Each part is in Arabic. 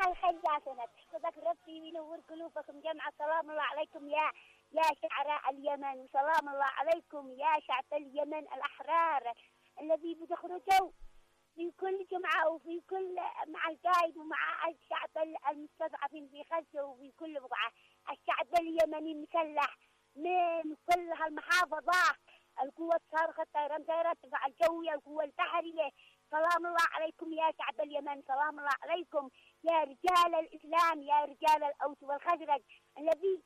صباح الخير يا سند، يحفظك ربي وينور قلوبكم جمعة. سلام الله عليكم يا شعراء اليمن، وسلام الله عليكم يا شعب اليمن الأحرار الذي بتخرجوا في كل جمعة وفي كل مع القائد ومع الشعب المستضعفين في غزة وفي كل بقعة. الشعب اليمني مسلح من كل هالمحافظات، القوة الصاروخ، الطيران، طيارات الدفاع الجوية، القوة البحرية. سلام الله عليكم يا شعب اليمن، سلام الله عليكم يا رجال الإسلام، يا رجال الأوس والخزرج الذي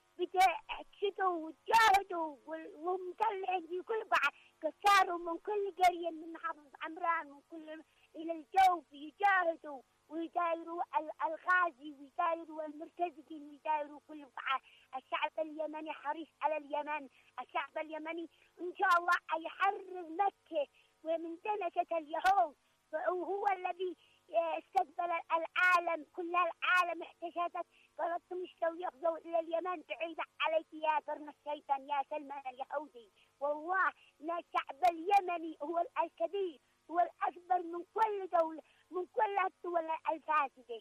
بتحشدوا وتجاهدوا ومسلحين في كل بقعة. كساروا من كل قرية من محافظة عمران من كل إلى الجوف يجاهدوا ويدايروا الغازي ويدايروا المرتزقين ويدايروا كل بقعة. الشعب اليمني حريص على اليمن، الشعب اليمني إن شاء الله يحرر مكة ومن دنسة اليهود، وهو الذي استقبل العالم، كل العالم احتشدت قالت مشتوا يغزوا إلى اليمن بعيد عليك يا قرن الشيطان يا سلمان اليهودي. والله إن الشعب اليمني هو الكبير، هو الأكبر من كل دولة، من كل الدول الفاسدة.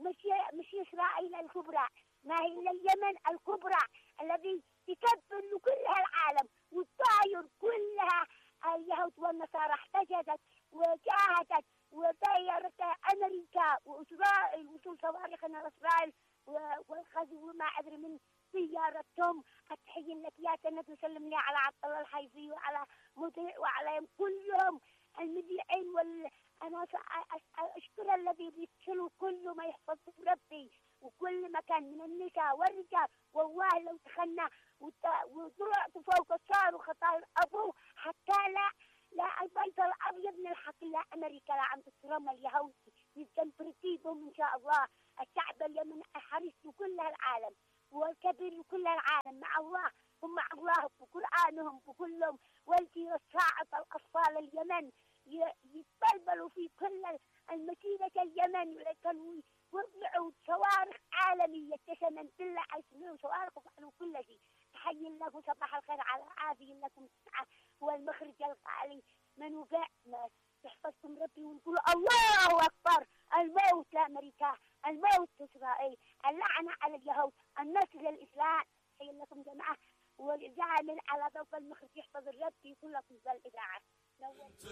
مش إسرائيل الكبرى، ما هي إلا اليمن الكبرى الذي تكبر كلها العالم والطاير كلها. اليهود والنصارى احتجزت وجاهدت وطيرت أمريكا وإسرائيل وصول صواريخ من إسرائيل والغزو وما أدري من سيارتهم. أتحيي لك يا سند وسلم لي على عبد الله الحيفي وعلى مذيع وعلى كلهم المذيعين أنا أشكر الذي بيتصلوا كل ما يحفظ ربي وكل مكان من النساء والرجال. والله لو دخلنا وطلعت فوق الصاروخ طاير أبوه حتى لا البيت الأبيض نلحق لا أمريكا لا عند ترامب اليهودي يمكن ترتيبهم إن شاء الله. الشعب اليمني حريص بكل العالم والكبير بكل العالم مع الله، هم مع الله بقرآنهم بكلهم. والتي صاعد الأطفال اليمن يتبلبلوا في كل المسيرة اليمن وكانوا يوزعوا صواريخ عالمية تشمن بالله يسمعوا صواريخ وفعلوا كل شيء. تحيي لكم صباح الخير على عافية لكم الساعة هو المخرج الغالي من وقع يحفظكم ربي ونقول الله أكبر. الموت لأمريكا، الموت لإسرائيل، اللعنة على اليهود، النصر للإسلام. تحيي لكم جماعة والإذاعة من على ضوء المخرج يحفظ الرب في كل الإذاعة.